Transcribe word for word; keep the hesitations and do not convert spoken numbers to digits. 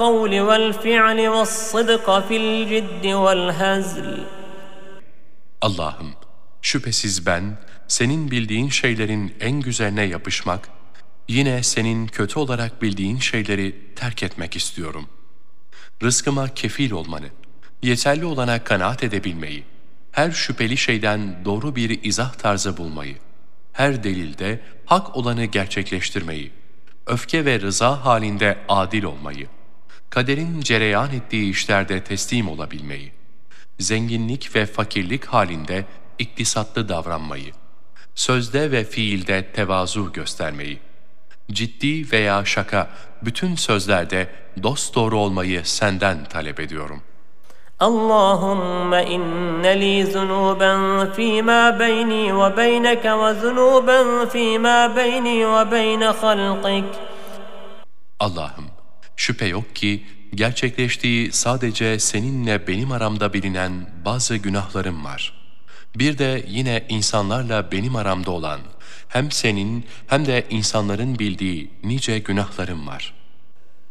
القول والفعل والصدق في الجد والهزل. Allah'ım, şüphesiz ben, senin bildiğin şeylerin en güzeline yapışmak, yine senin kötü olarak bildiğin şeyleri terk etmek istiyorum. Rızkıma kefil olmanı, yeterli olana kanaat edebilmeyi, her şüpheli şeyden doğru bir izah tarzı bulmayı, her delilde hak olanı gerçekleştirmeyi, öfke ve rıza halinde adil olmayı, kaderin cereyan ettiği işlerde teslim olabilmeyi, zenginlik ve fakirlik halinde iktisatlı davranmayı, sözde ve fiilde tevazu göstermeyi, ciddi veya şaka bütün sözlerde dosdoğru olmayı senden talep ediyorum. اللهم إن لي ذنوبا فيما بيني وبينك وذنوبا فيما بيني وبين خلقك. Allah'ım, şüphe yok ki gerçekleştiği sadece seninle benim aramda bilinen bazı günahlarım var. Bir de yine insanlarla benim aramda olan hem senin hem de insanların bildiği nice günahlarım var.